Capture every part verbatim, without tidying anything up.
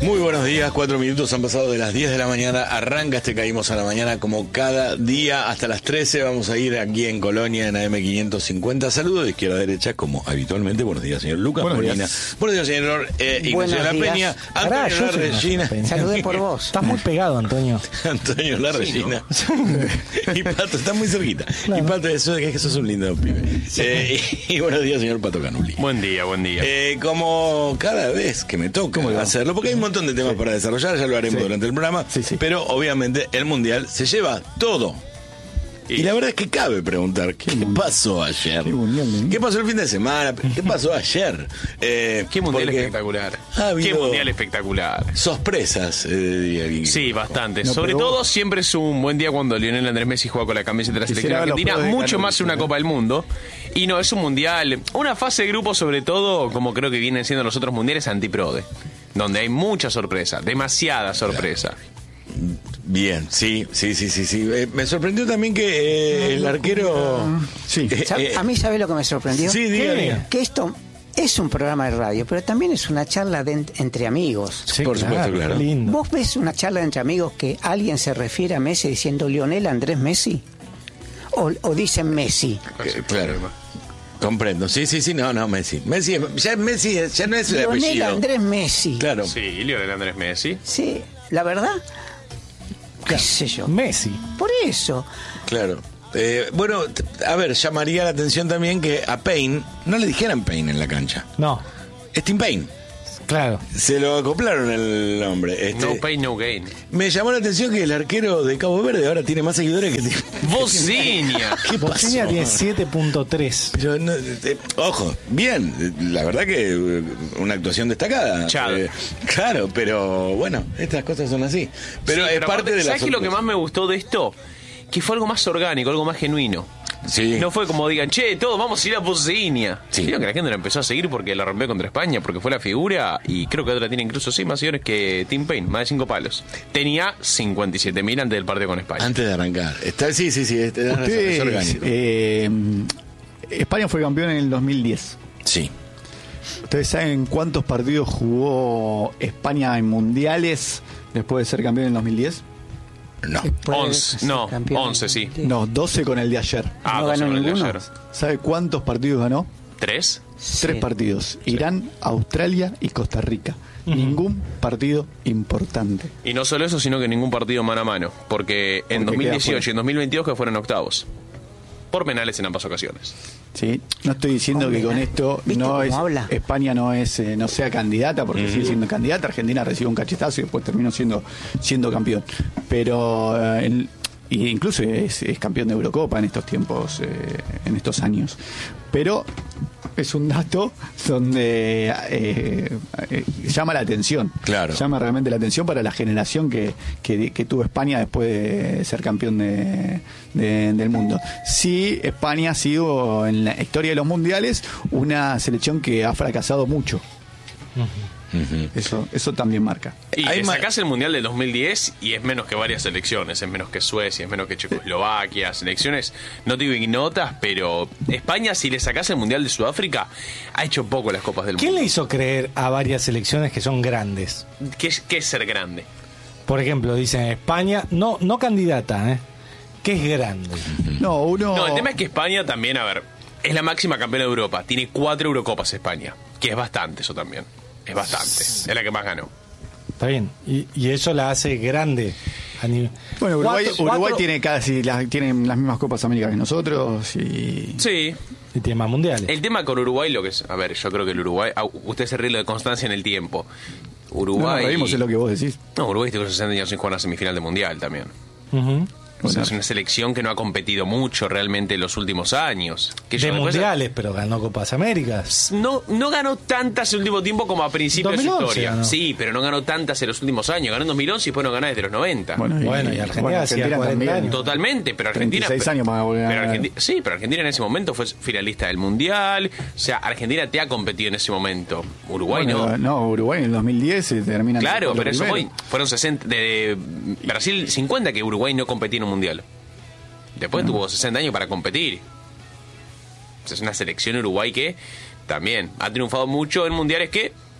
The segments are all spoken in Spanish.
Muy buenos días, cuatro minutos han pasado de las diez de la mañana, arranca este Caímos a la Mañana como cada día hasta las trece, vamos a ir aquí en Colonia en A M quinientos cincuenta, saludos de izquierda a derecha como habitualmente. Buenos días, señor Lucas Buenos Molina, días. buenos días, señor eh, Ignacio La Peña, Pará, Antonio yo La soy Regina, Saludé por vos. Estás muy pegado, Antonio. Antonio La Regina, ¿no? y Pato, está muy cerquita, Claro. y Pato, eso es que sos un lindo pibe. Eh, y, y buenos días, señor Pato Canuli. Buen día, buen día. Eh, como cada vez que me toca hacerlo, porque hay un montón de temas para desarrollar, ya lo haremos Sí. durante el programa, Sí, sí. pero obviamente el Mundial se lleva todo. Y la verdad es que cabe preguntar, ¿qué, ¿qué pasó ayer? Qué mundial, ¿eh? ¿Qué pasó el fin de semana? ¿Qué pasó ayer? Eh, Qué mundial porque espectacular. ha habido Qué mundial espectacular. sorpresas, eh, diría aquí. Sí, bastante. No, Sobre pero todo, vos- siempre es un buen día cuando Lionel Andrés Messi juega con la camiseta de la Quisiera selección ver los argentina. juegos de Mucho Canoli, más una ¿no? Copa del Mundo. Y no, es un mundial. Una fase de grupo, sobre todo, como creo que vienen siendo los otros mundiales, antiprode. Donde hay mucha sorpresa, demasiada sorpresa. Bien, sí, sí, sí, sí, sí. Eh, me sorprendió también que eh, el arquero... Sí. Eh, Sa- eh, A mí, ¿sabe lo que me sorprendió? Sí, diga, Que- diga. Que esto es un programa de radio, pero también es una charla de en- entre amigos. Sí, Por supuesto, claro. qué lindo. ¿Vos ves una charla entre amigos que alguien se refiere a Messi diciendo Lionel Andrés Messi? ¿O, o dicen Messi? que- claro. Comprendo. Sí, sí, sí, no, no, Messi. Messi, es- ya Messi es- ya no es el Lionel apellido. Andrés Messi. Claro. Sí, Lionel Andrés Messi. Sí, la verdad, qué sé yo. Messi. Por eso. Claro. Eh, bueno, t- a ver, llamaría la atención también que a Payne no le dijeran Payne en la cancha. No, Es Tim Payne. claro. Se lo acoplaron el nombre. Este, No pain, no gain. me llamó la atención que el arquero de Cabo Verde ahora tiene más seguidores que... Bocinia. ¿Qué Bocinia pasó? tiene siete punto tres. Pero no, eh, ojo, bien, eh, la verdad que eh, una actuación destacada. Chad. Eh, claro, pero bueno, estas cosas son así. Pero Sí, es pero parte aparte, de la ¿sabes qué es lo que sorpresa. más me gustó de esto? Que fue algo más orgánico, algo más genuino. Sí. No fue como digan, che, todos vamos a ir a Bocinia. Sí. Vieron que la gente lo empezó a seguir porque la rompió contra España, porque fue la figura, y creo que otra tiene incluso sí más seguidores que Tim Payne, más de cinco palos. Tenía cincuenta y siete mil antes del partido con España. Antes de arrancar. Está, sí, sí, sí, es, es razón, es Ustedes, orgánico. eh, España fue campeón en el dos mil diez. Sí. ¿Ustedes saben cuántos partidos jugó España en mundiales después de ser campeón en el dos mil diez? No. Puede once, ser no, campeón. once, sí. No, doce con el de ayer. Ah, ¿No dos ganó sobre el de ninguno? ayer. ¿Sabe cuántos partidos ganó? ¿Tres? Tres Sí. partidos. Irán, Australia y Costa Rica. Ningún partido importante. Y no solo eso, sino que ningún partido mano a mano. Porque en Porque dos mil queda dieciocho y fuera. en dos mil veintidós que fueron octavos. Por penales en ambas ocasiones. ¿Sí? No estoy diciendo Hombre, que con esto ¿viste no cómo es, habla? España no es eh, no sea candidata, porque sigue siendo candidata. Argentina recibió un cachetazo y después terminó siendo siendo campeón. Pero eh, el- y incluso es, es campeón de Eurocopa en estos tiempos, eh, en estos años. Pero es un dato donde eh, eh, llama la atención. Claro. Llama realmente la atención para la generación que, que, que tuvo España después de ser campeón de, de- del mundo. Sí, España ha sido en la historia de los mundiales una selección que ha fracasado mucho. Eso, eso también marca. Y Hay le ma- sacás el Mundial del dos mil diez y es menos que varias selecciones, es menos que Suecia, es menos que Checoslovaquia, selecciones, no digo ignotas, pero España, si le sacás el Mundial de Sudáfrica, ha hecho poco las Copas del ¿Quién Mundo. le hizo creer a varias selecciones que son grandes? ¿Qué es, qué es ser grande? Por ejemplo, dicen España, no, no candidata, ¿eh? Que es grande. No, uno. No, el tema es que España también, a ver, es la máxima campeona de Europa, tiene cuatro Eurocopas España, que es bastante eso también, es bastante, es la que más ganó. Está bien. Y, y eso la hace grande. A nivel... Bueno, Uruguay, Cuatro- Uruguay cuatro- tiene casi las, tienen las mismas Copas Américas que nosotros y Sí, Y tiene más mundiales. el tema con Uruguay, lo que es, a ver, yo creo que el Uruguay, ah, usted se ríe lo de constancia en el tiempo. no Uruguay. nos reímos, es lo que vos decís. No, Uruguay estuvo sesenta años sin jugar una semifinal de mundial también. Ujú. O sea, es una selección que no ha competido mucho realmente en los últimos años. Que De yo después- mundiales, pero ganó Copas Américas. No, no ganó tantas en el último tiempo como a principios de su dos mil once historia. ganó. Sí, pero no ganó tantas en los últimos años. Ganó en dos mil once y después no ganó desde los noventa. Bueno, Bueno, y Argentina hacía cuarenta años. Totalmente, pero Argentina. treinta y seis años para volver a pero ganar. Argenti- Sí, pero Argentina en ese momento fue finalista del Mundial. O sea, Argentina te ha competido en ese momento. Uruguay Bueno, no. no, Uruguay en el dos mil diez se termina. Claro, pero eso primero. hoy fueron sesenta. De Brasil cincuenta que Uruguay no competía en un Mundial. Después tuvo sesenta años para competir. Es una selección Uruguay que también ha triunfado mucho en mundiales que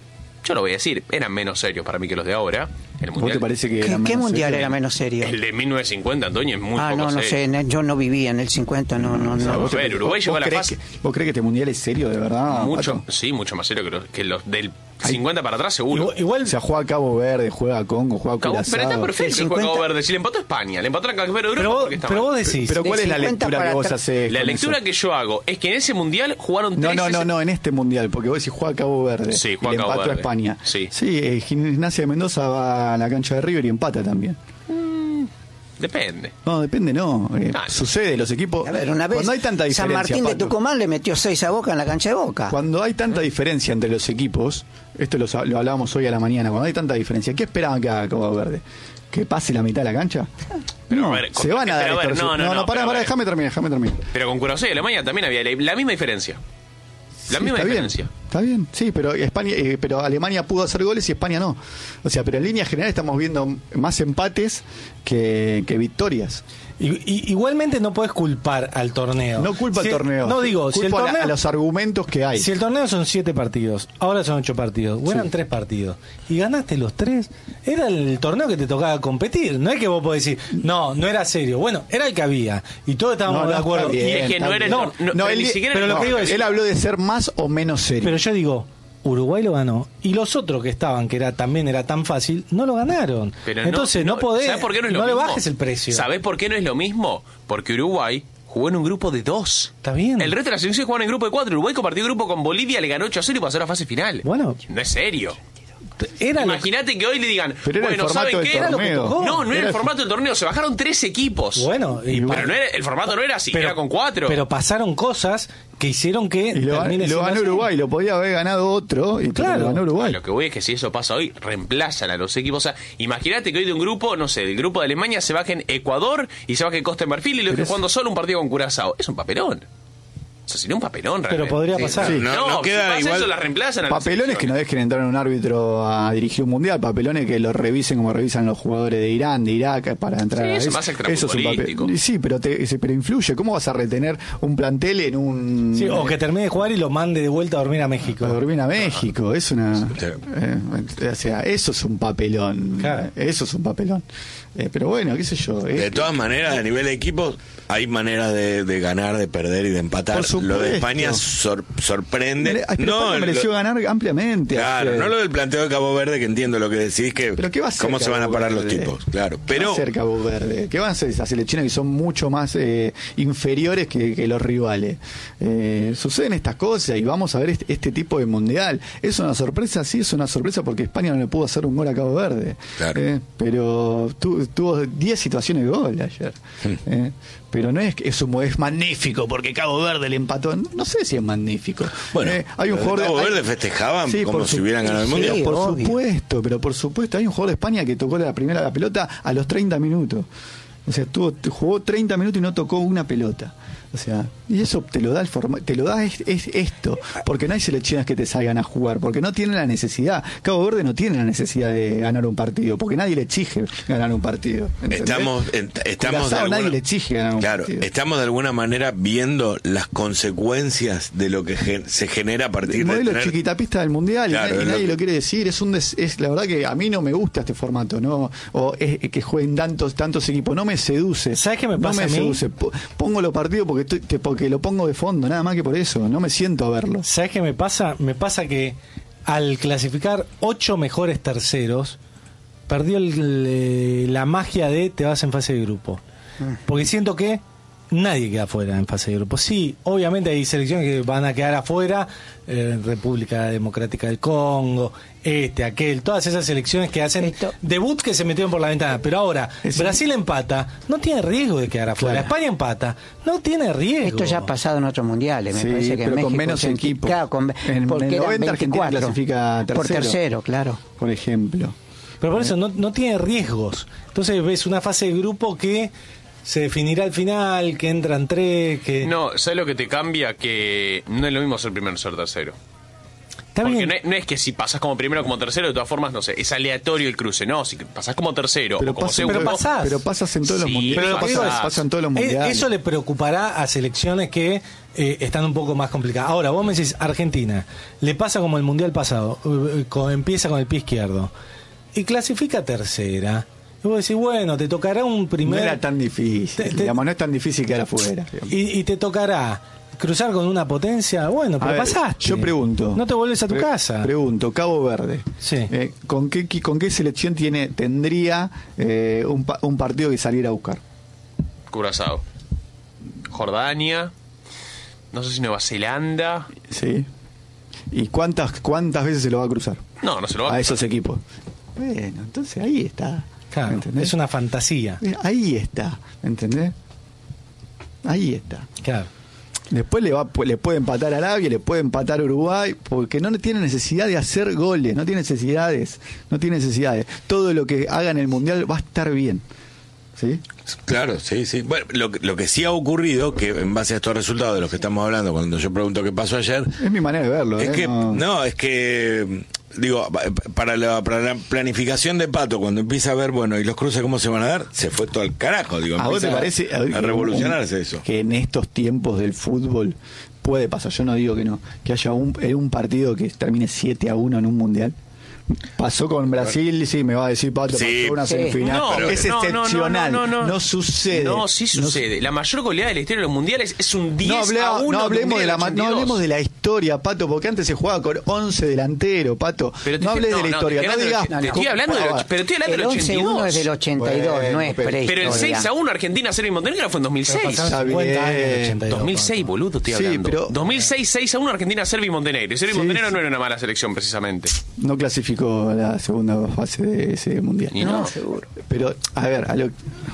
yo lo voy a decir, eran menos serios para mí que los de ahora. El ¿Vos mundial, te parece que ¿Qué, era qué menos mundial serio? era menos serio? el de mil novecientos cincuenta, Antonio, es muy Ah, poco no, no serio. sé, yo no vivía en el cincuenta, no, no, O sea, no. ¿vos te- A ver, Uruguay vos- llegó a la vos fase- crees que- ¿Vos crees que este mundial es serio, de verdad? Mucho, Pato? sí, mucho más serio que los, que los del cincuenta para atrás, seguro. Igual, igual- O sea, juega Cabo Verde, juega Congo, juega Cabo- Curazao. pero está perfecto El el juego cincuenta verde. Si le empató a España, le empató a Cabo Verde, pero, vos, porque está pero mal. vos decís, Pero ¿cuál De es la cincuenta lectura que para vos atrás. haces? La con lectura eso? que yo hago es que en ese mundial jugaron No, tres no, no, no, en este mundial, porque vos decís juega Cabo Verde. Sí, y juega le Cabo empató a Verde. España. Sí. Sí, eh, Gimnasia de Mendoza va a la cancha de River y empata también. Depende. No, depende, no. Eh, Ah, sucede, los equipos. A ver, una vez cuando hay tanta diferencia. San Martín de Pato, Tucumán le metió seis a Boca en la cancha de Boca. Cuando hay tanta diferencia entre los equipos, esto lo, lo hablábamos hoy a la mañana, cuando hay tanta diferencia, ¿qué esperaban que haga Cabo Verde? ¿Que pase la mitad de la cancha? Pero, no, a ver, se van a dar pero, a ver, estos no, no, resultados. no, pará, pero, pará, a ver. déjame terminar, déjame terminar. Pero con Curazao y Alemania también había la, la misma diferencia. La Sí, misma está diferencia. Bien, está bien, sí, pero España, eh, pero Alemania pudo hacer goles y España no. O sea, pero en línea general estamos viendo más empates que, que victorias. I- i- igualmente no puedes culpar al torneo. No culpa Si- al torneo. No digo, si el culpo a la- torneo, a los argumentos que hay. si el torneo son siete partidos, ahora son ocho partidos, o eran tres partidos, y ganaste los tres, era el torneo que te tocaba competir. No es que vos podés decir, no, no era serio. Bueno, era el que había, y todos estábamos No, no, de acuerdo. está bien, Y- Y es que no está era el bien. tor- no, No, pero él- ni siquiera pero el- lo que digo es- Él habló de ser más o menos serio. Pero yo digo, Uruguay lo ganó y los otros que estaban, que era también era tan fácil, no lo ganaron. Pero Entonces no, podés, ¿sabés por qué no es lo no le mismo? bajes el precio. ¿Sabés por qué no es lo mismo? Porque Uruguay jugó en un grupo de dos. Está bien. El resto de las selecciones jugaban en grupo de cuatro. Uruguay compartió grupo con Bolivia, le ganó ocho a cero y pasó a la fase final. Bueno. No es serio. Era lo- Imagínate que hoy le digan, Pero era el bueno, formato ¿saben del qué? Era lo que torneo. tocó. No, no era, Era el formato del torneo. Se bajaron tres equipos. Bueno, y pero pa- no era, el formato no era así, era con cuatro. Pero pasaron cosas que hicieron que Y lo, termine lo siendo ganó así. Uruguay, lo podía haber ganado otro, y Claro. lo ganó A Uruguay. lo que voy es que si eso pasa hoy, reemplazan a los equipos. O sea, imagínate que hoy de un grupo, no sé, del grupo de Alemania se bajen Ecuador y se bajen Costa de Marfil y lo dejen jugando solo un partido con Curazao. Es un papelón. O sea, sería un papelón Pero realmente. podría Sí, pasar. sí. No, No, no si queda pasa igual- eso, la reemplazan a las Papelones que no selecciones. dejen entrar a un árbitro a dirigir un mundial, papelones que lo revisen como revisan los jugadores de Irán, de Irak, para entrar Sí, a eso eso. más Eso es un extrafutbolístico. papel. Sí, pero, te, ese- pero influye. ¿Cómo vas a retener un plantel en un. Sí, o que termine de jugar y lo mande de vuelta a dormir a México. Para dormir a México? Es una. Sí. eh, o sea, eso es un papelón. Claro. Eso es un papelón. Eh, pero bueno, qué sé yo. eh. De todas maneras, a nivel de equipos, hay maneras de, de ganar, de perder y de empatar. Por supuesto. Lo de España sor- sorprende. Mere- ay, pero España lo- mereció ganar ampliamente. Claro, ayer. no lo del planteo de Cabo Verde, que entiendo lo que decís, que Pero ¿qué va a hacer cómo se van a Cabo parar los Verde? tipos, claro. ¿Qué va Pero a hacer Cabo Verde? ¿Qué van a hacer esas selecciones que son mucho más eh, inferiores que, que los rivales? Eh, suceden estas cosas y vamos a ver este, este tipo de mundial. ¿Es una sorpresa? Sí, es una sorpresa porque España no le pudo hacer un gol a Cabo Verde. Claro. Eh, pero tu- tuvo diez situaciones de gol ayer. Eh, pero no es que es, un- es magnífico porque Cabo Verde le empató. No sé si es magnífico. bueno, Eh, hay un los de jugador de- Cabo hay- Verde festejaban Sí, como por si su- hubieran ganado el sí, mundial. Pero por obvio. supuesto, pero por supuesto. Hay un jugador de España que tocó la primera la pelota a los treinta minutos. O sea, tuvo, jugó treinta minutos y no tocó una pelota. O sea, y eso te lo da el forma, te lo da es, es esto, porque no hay selecciones que te salgan a jugar, porque no tienen la necesidad. Cabo Verde no tiene la necesidad de ganar un partido, porque nadie le exige ganar un partido. ¿entendés? Estamos, en- estamos de Curazao alguna- nadie le exige ganar un claro, partido. estamos de alguna manera viendo las consecuencias de lo que gen- se genera a partir El de modelo tener... chiquitapista del mundial, y Claro, nadie, es lo nadie que- lo quiere decir. Es un des- es la verdad que a mí no me gusta este formato, no, o es, que jueguen tantos tantos equipos, no me seduce. ¿Sabes qué me pasa No me a mí? seduce. Po- Pongo los partidos porque estoy- te- porque lo pongo de fondo, nada más que por eso. No me siento a verlo. ¿Sabes qué me pasa? Me pasa que al clasificar ocho mejores terceros, perdió el- eh, la magia de te vas en fase de grupo. Porque siento que nadie queda afuera en fase de grupo. Sí, obviamente hay selecciones que van a quedar afuera, eh, República Democrática del Congo, este, aquel, todas esas selecciones que hacen Esto- debut que se metieron por la ventana. Pero ahora, Es- Brasil empata, no tiene riesgo de quedar afuera. Claro. España empata, no tiene riesgo. Esto ya ha pasado en otros mundiales, me Sí, parece que en pero con México menos se- equipos. Claro, con- En- porque en el eran noventa Argentina veinticuatro. clasifica Por tercero. tercero, claro. Por ejemplo. Pero por eso no, no tiene riesgos. Entonces ves una fase de grupo que se definirá al final, que entran tres, que... No, ¿sabes lo que te cambia? Que no es lo mismo ser primero que ser tercero. Está Porque bien. no es, no es que si pasás como primero o como tercero, de todas formas, no sé, es aleatorio el cruce. No, si pasás como tercero Pero, o como pasa, segundo. pero pasás. pero pasas en todos los Sí, mundiales. pero lo que Pasa, digo es- pasa en todos los Eh, mundiales. Eso le preocupará a selecciones que eh, están un poco más complicadas. Ahora, vos me decís, Argentina, le pasa como el mundial pasado, eh, con- empieza con el pie izquierdo y clasifica tercera. Y vos decís, bueno, te tocará un No primer. era tan difícil. Te- te- digamos, no es tan difícil quedar afuera. digamos. y, y te tocará cruzar con una potencia. Bueno, pero A ver, pasaste. Yo pregunto. No te vuelves a tu Pre- casa. Pregunto, Cabo Verde. Sí. Eh, ¿con, qué, ¿Con qué selección tiene tendría eh, un, pa- un partido que salir a buscar? Curazao. Jordania. No sé si Nueva Zelanda. ¿Sí? ¿Y cuántas, cuántas veces se lo va a cruzar? No, no se lo va A a esos equipos. Bueno, entonces ahí está. Claro, ¿entendés? es una fantasía. Eh, Ahí está, ¿entendés? Ahí está. Claro. Después le va le puede empatar a Arabia, le puede empatar a Uruguay, porque no tiene necesidad de hacer goles, no tiene necesidades, no tiene necesidades. Todo lo que haga en el Mundial va a estar bien. ¿Sí? Claro, sí, sí. Bueno, lo, que- lo que sí ha ocurrido, que en base a estos resultados de los que estamos hablando, cuando yo pregunto qué pasó ayer, Es mi manera de verlo. es ¿eh? que, No- no, es que, digo, para la, para la planificación de Pato, cuando empieza a ver, bueno, y los cruces cómo se van a dar, se fue todo al carajo, digo, ¿A vos te empieza parece a, a revolucionarse eso. que en estos tiempos del fútbol puede pasar? Yo no digo que no, que haya un, eh, un partido que termine siete a uno en un mundial. Pasó con Brasil, sí, me va a decir Pato, Sí. pasó una Sí. semifinal. No, es no, no, no, excepcional, no, no, no. sucede. No, sí No sucede. La mayor goleada de la historia de los mundiales es un diez No, a hablemos, uno no, hablemos del de la, ma- ochenta y no dos. hablemos de la historia, Pato, porque antes se jugaba con once delanteros, Pato. Pero te no estoy- hables no, de la no, historia, te no estoy digas. hablando de- te estoy hablando de lo- pero estoy hablando El del once ochenta y uno dos. es del ochenta y dos, Bueno, no es pero- prehistoria. Pero el seis a uno Argentina, Serbia y Montenegro fue en dos mil seis. Pero pasaron Está cincuenta años bien. en el ochenta y dos, dos mil seis, Pato. boludo, estoy Sí, hablando. pero- dos mil seis, seis a uno Argentina, Serbia y Montenegro. Y Serbia y Sí, Montenegro sí. no era una mala selección, precisamente. No clasificó a la segunda fase de ese mundial. Y no. seguro. Pero, a ver, a lo-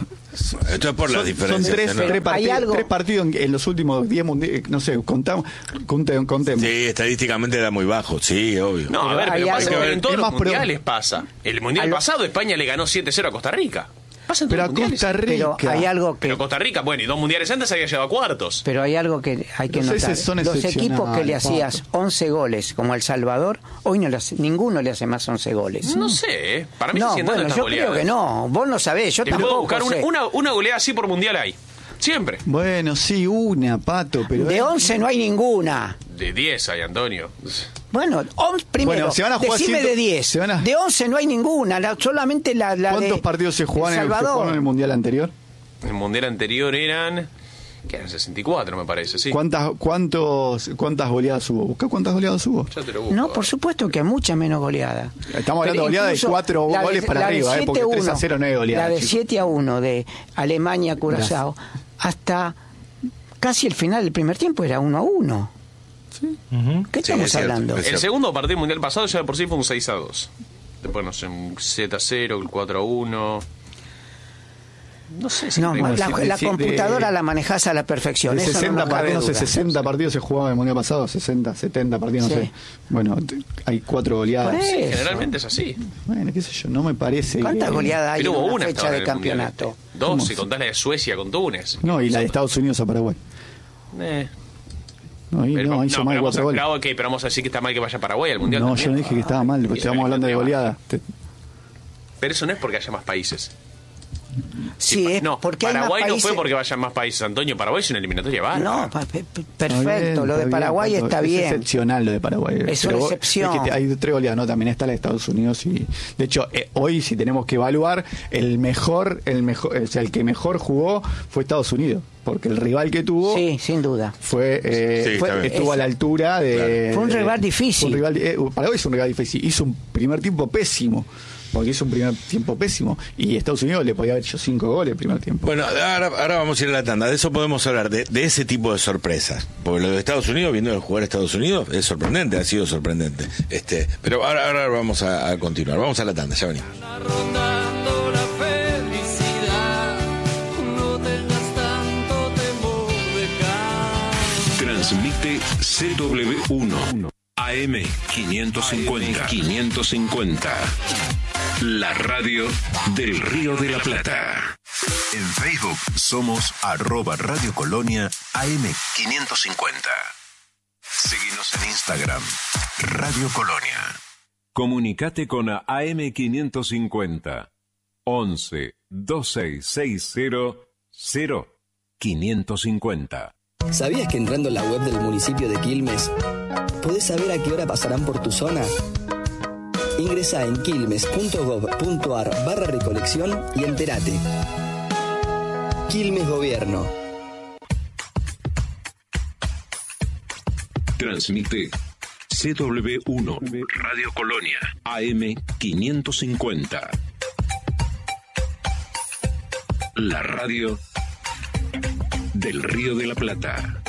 Esto es por las son, son diferencias. tres, ¿no? tres Hay partidos, algo- tres partidos en, en los últimos diez mundiales, no sé, contamos, conte- contemos. Sí, estadísticamente era muy bajo, sí, obvio. No, a Pero ver, hay pero pasa algo- que en todos es los más pro- mundiales pasa. El mundial A lo- pasado España le ganó siete cero a Costa Rica. Pasa en todos Pero a los mundiales. Costa Rica. Pero hay algo que Pero Costa Rica, bueno, y dos mundiales antes había llegado a cuartos. Pero hay algo que hay que Los notar. eses son Los equipos que le excepcionales, hacías Pato. once goles, como El Salvador, hoy no le hace- ninguno le hace más once goles. No sé, ¿eh? Para mí No, se sientan bueno, estas yo goleadas. creo que no. Vos no sabés, yo Te puedo tampoco buscar una, sé. una, una goleada así por mundial hay. Siempre. Bueno, sí, una, Pato, pero... De once no hay ninguna. De diez hay, Antonio. Bueno, on- primero, Bueno, se van a jugar decime ciento- de diez. se van a- De once no hay ninguna, la- solamente la, la ¿Cuántos de partidos se jugaron, El en el, se Salvador. jugaron en el mundial anterior? El mundial anterior eran. ¿Qué eran? sesenta y cuatro, me parece, sí. ¿Cuántas, cuántos, ¿Cuántas goleadas hubo? Busca cuántas goleadas hubo. Ya te lo busco. No, por supuesto que mucha menos goleada. Estamos hablando Pero de goleada de incluso cuatro la de- goles para la de arriba, eh, porque siete a tres a uno, cero no es goleada. La de chicos. siete a uno de Alemania Curazao hasta casi el final del primer tiempo era uno a uno. Ujú. ¿Qué Sí, estamos es cierto, hablando? es El cierto. segundo partido mundial pasado ya de por sí fue un seis a dos. Después, no sé, un siete a cero, el cuatro a uno. No sé si. No, tengo- la, sí, la sí, computadora de- la manejás a la perfección. De eso sesenta no cabe partidos, no sé, duda. sesenta partidos se jugaban en el mundial pasado, sesenta, setenta partidos, no Sí. sé. Bueno, t- hay cuatro goleadas. Por eso. Generalmente es así. Bueno, qué sé yo, no me parece. ¿Cuántas que- goleadas hay Pero en hubo una una hasta fecha ahora de en el mundial campeonato? este. Dos, ¿Cómo si se- contás la de Suecia con Túnez. No, y la de Estados Unidos a Paraguay. Eh, No, ahí, pero, no, no, hizo pero más de vamos cuatro a, goles. claro, ok, pero vamos a decir que está mal que vaya a Paraguay al mundial. No, también. yo no dije que estaba mal, porque Y estábamos hablando de goleada. Te- Pero eso no es porque haya más países. Sí, pa- es no, porque hay más Paraguay no países- fue porque vayan más países, Antonio. Paraguay es una eliminatoria bárbara. No, pa- pe- pe- Está perfecto. bien, Lo de está Paraguay bien, está Pato. bien. Es excepcional lo de Paraguay. Es Pero una vos- excepción. es que te- hay tres goleadas, ¿no? También está la de Estados Unidos y de hecho eh, hoy si tenemos que evaluar el mejor, el mejor, o sea, el que mejor jugó fue Estados Unidos, porque el rival que tuvo Sí, sin duda. fue, eh, Sí, fue- está bien. estuvo a la altura de. Fue un de- rival difícil. fue un rival, eh, Paraguay es un rival difícil. Hizo un primer tiempo pésimo. Porque hizo un primer tiempo pésimo. Y Estados Unidos le podía haber hecho cinco goles el primer tiempo. Bueno, ahora, ahora vamos a ir a la tanda. De eso podemos hablar, de, de ese tipo de sorpresas. Porque lo de Estados Unidos, viendo el jugar a Estados Unidos, es sorprendente, ha sido sorprendente. Este, pero ahora, ahora vamos a, a continuar. Vamos a la tanda, ya venimos. Rondando la felicidad, no tengas tanto temor de caer. Transmite C W uno A M quinientos cincuenta. quinientos cincuenta. La radio del Río de la Plata. En Facebook somos arroba Radio Colonia A M quinientos cincuenta. Seguinos en Instagram, Radio Colonia. Comunicate con A M quinientos cincuenta, once, veintiséis sesenta, cero, quinientos cincuenta. ¿Sabías que entrando en la web del municipio de Quilmes podés saber a qué hora pasarán por tu zona? Ingresá en quilmes.gov.ar barra recolección y entérate. Quilmes Gobierno. Transmite C W uno, Radio Colonia, A M quinientos cincuenta. La radio del Río de la Plata.